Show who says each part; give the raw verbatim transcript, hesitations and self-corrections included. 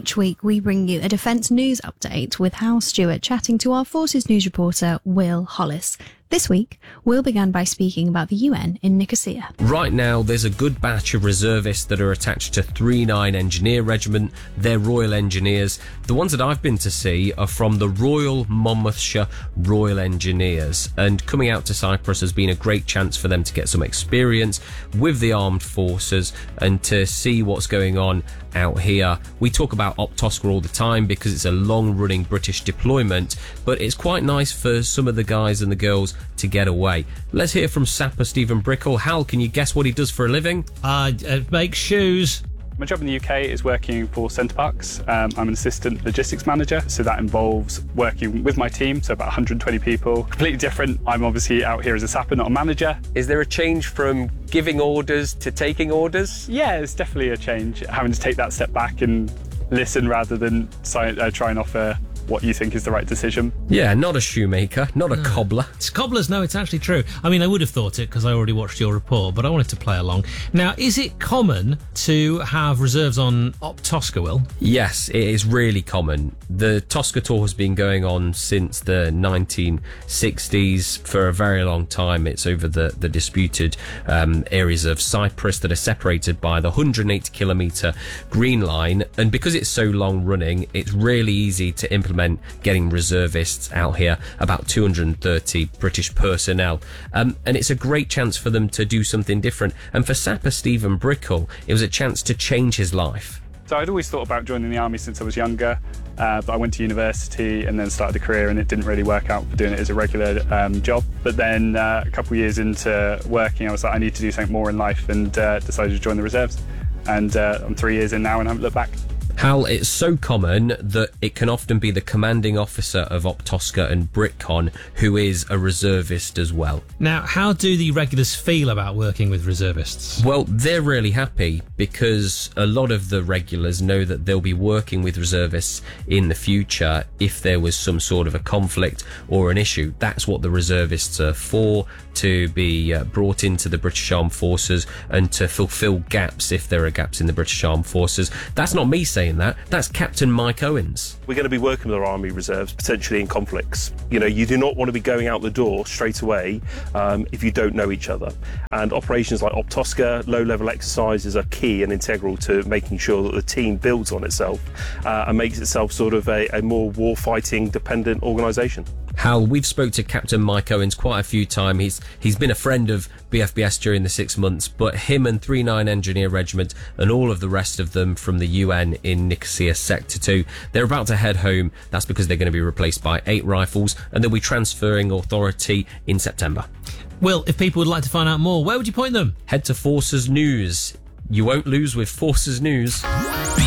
Speaker 1: Each week we bring you a defence news update with Hal Stewart chatting to our Forces News reporter Will Hollis. This week, Will began by speaking about the U N in Nicosia.
Speaker 2: Right now, there's a good batch of reservists that are attached to three nine Engineer Regiment. They're Royal Engineers. The ones that I've been to see are from the Royal Monmouthshire Royal Engineers. And coming out to Cyprus has been a great chance for them to get some experience with the armed forces and to see what's going on out here. We talk about Optosca all the time because it's a long-running British deployment, but it's quite nice for some of the guys and the girls to get away. Let's hear from Sapper Stephen Brickell. Hal, can you guess what he does for a living?
Speaker 3: I uh, make shoes.
Speaker 4: My job in the U K is working for Center Parcs. Um, I'm an assistant logistics manager, so that involves working with my team, so about one hundred twenty people. Completely different. I'm obviously out here as a sapper, not a manager.
Speaker 2: Is there a change from giving orders to taking orders?
Speaker 4: Yeah, it's definitely a change. Having to take that step back and listen rather than uh, try and offer what you think is the right decision.
Speaker 2: Yeah, not a shoemaker, not a no. cobbler.
Speaker 3: It's cobblers, no, it's actually true. I mean, I would have thought it because I already watched your report, but I wanted to play along. Now, is it common to have reserves on Optosca, Will?
Speaker 2: Yes, it is really common. The Tosca Tour has been going on since the nineteen sixties for a very long time. It's over the, the disputed um, areas of Cyprus that are separated by the one hundred eighty kilometre Green Line, and because it's so long running, it's really easy to implement getting reservists out here, about two hundred thirty British personnel, um, and it's a great chance for them to do something different. And for Sapper Stephen Brickell, it was a chance to change his life.
Speaker 4: So I'd always thought about joining the army since I was younger, uh, but I went to university and then started a career, and it didn't really work out for doing it as a regular um, job. But then uh, a couple of years into working, I was like, I need to do something more in life, and uh, decided to join the reserves. And uh, I'm three years in now and I haven't looked back.
Speaker 2: Hal, it's so common that it can often be the commanding officer of Optosca and BritCon who is a reservist as well.
Speaker 3: Now, how do the regulars feel about working with reservists?
Speaker 2: Well, they're really happy because a lot of the regulars know that they'll be working with reservists in the future if there was some sort of a conflict or an issue. That's what the reservists are for, to be uh, brought into the British Armed Forces and to fulfil gaps if there are gaps in the British Armed Forces. That's not me saying that, that's Captain Mike Owens.
Speaker 5: We're going to be working with our Army Reserves potentially in conflicts. You know, you do not want to be going out the door straight away um, if you don't know each other. And operations like Optosca, low-level exercises are key and integral to making sure that the team builds on itself uh, and makes itself sort of a, a more war-fighting dependent organisation.
Speaker 2: Hal, we've spoke to Captain Mike Owens quite a few times. He's he's been a friend of B F B S during the six months, but him and three nine Engineer Regiment and all of the rest of them from the U N in Nicosia Sector two, they're about to head home. That's because they're going to be replaced by eight rifles, and they'll be transferring authority in September.
Speaker 3: Will, if people would like to find out more, where would you point them?
Speaker 2: Head to Forces News. You won't lose with Forces News.